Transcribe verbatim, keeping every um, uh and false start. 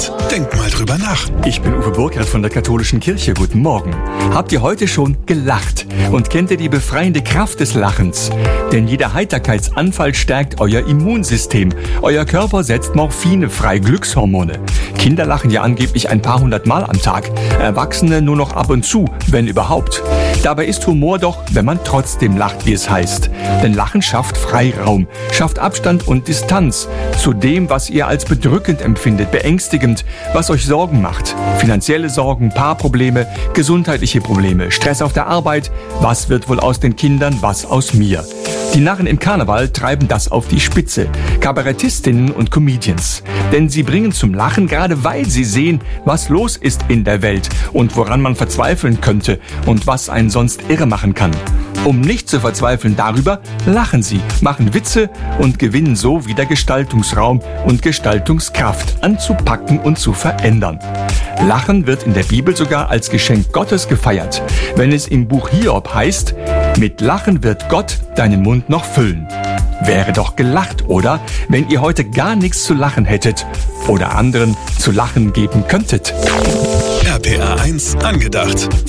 Angedacht. Denk mal drüber nach. Ich bin Uwe Burkhardt von der Katholischen Kirche. Guten Morgen. Habt ihr heute schon gelacht? Und kennt ihr die befreiende Kraft des Lachens? Denn jeder Heiterkeitsanfall stärkt euer Immunsystem. Euer Körper setzt Morphine frei, Glückshormone. Kinder lachen ja angeblich ein paar hundert Mal am Tag. Erwachsene nur noch ab und zu, wenn überhaupt. Dabei ist Humor doch, wenn man trotzdem lacht, wie es heißt. Denn Lachen schafft Freiraum, schafft Abstand und Distanz zu dem, was ihr als bedrückend empfindet, beängstigend, was euch Sorgen macht. Finanzielle Sorgen, Paarprobleme, gesundheitliche Probleme, Stress auf der Arbeit. Was wird wohl aus den Kindern, was aus mir? Die Narren im Karneval treiben das auf die Spitze. Kabarettistinnen und Comedians. Denn sie bringen zum Lachen, gerade weil sie sehen, was los ist in der Welt und woran man verzweifeln könnte und was einen sonst irre machen kann. Um nicht zu verzweifeln darüber, lachen sie, machen Witze und gewinnen so wieder Gestaltungsraum und Gestaltungskraft anzupacken und zu verändern. Lachen wird in der Bibel sogar als Geschenk Gottes gefeiert, wenn es im Buch Hiob heißt, mit Lachen wird Gott deinen Mund noch füllen. Wäre doch gelacht, oder? Wenn ihr heute gar nichts zu lachen hättet oder anderen zu lachen geben könntet. R P R eins Angedacht.